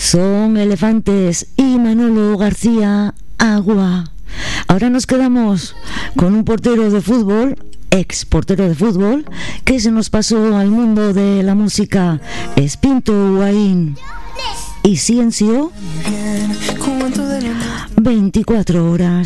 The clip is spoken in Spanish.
Son Elefantes y Manolo García, Agua. Ahora nos quedamos con un portero de fútbol, ex portero de fútbol, que se nos pasó al mundo de la música, Espinto Huaín y Ciencio, 24 horas.